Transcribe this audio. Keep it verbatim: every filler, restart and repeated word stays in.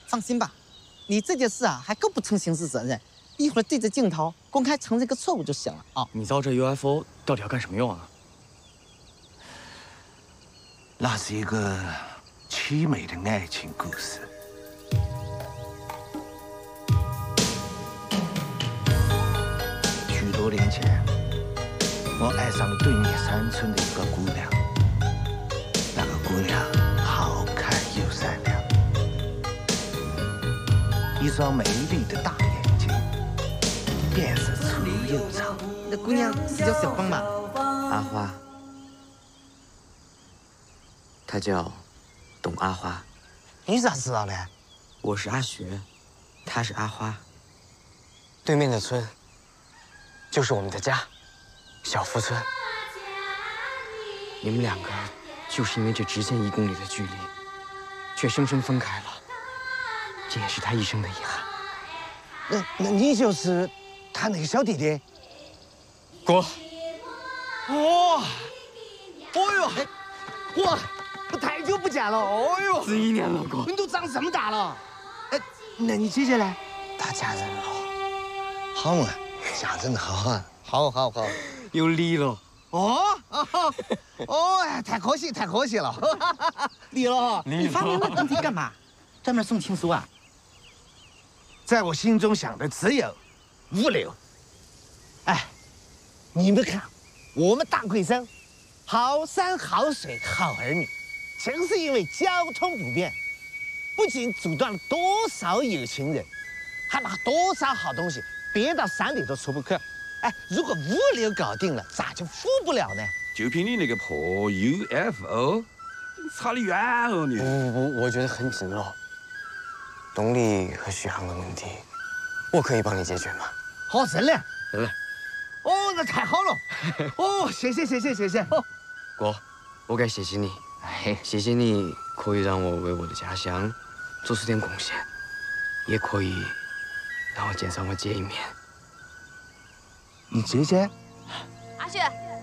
放心吧，你这件事啊还构不成刑事责任，一会儿对着镜头公开承认个错误就行了啊。 你造这 U F O 到底要干什么用啊？ 那是一个凄美的爱情故事。许多年前，我爱上了对面山村的一个姑娘。那个姑娘好看又善良，一双美丽的大眼睛，辫子粗又长。 那姑娘是叫小芳吧？ 阿花，她叫董阿花。 你咋知道的？ 我是阿学，她是阿花。 对面的村就是我们的家，小福村。 你们两个就是因为这直线一公里的距离，却生生分开了，这也是她一生的遗憾。 那那你就是他那个小弟弟？ 哥。 哦，哦哟，哇，太久不见了，哦哟， 十一年了，哥。 你都长这么大了，哎，那你姐姐呢？ 她嫁人了。 好嘛，嫁人好啊，好好好， 有理了。 哦哦哦，哎，太可惜，太可惜了，离了。 你发明那东西干嘛？专门送情书啊？ 在我心中想的只有物流。哎，你们看，我们大桂山好山好水好儿女，正是因为交通不便，不仅阻断了多少有情人，还把多少好东西憋到山里都出不去。哎，如果物流搞定了，咋就富不了呢？ 就凭你那个破 U F O， 差得远哦你。 不不不，我觉得很紧了。动力和续航的问题，我可以帮你解决吗？ 好，真的。 真的。 哦，那太好了。哦，谢谢谢谢谢谢。哦， 哥，我该谢谢你。哎，谢谢你可以让我为我的家乡做出点贡献，也可以让我见上我姐一面。 你姐姐？ 阿雪，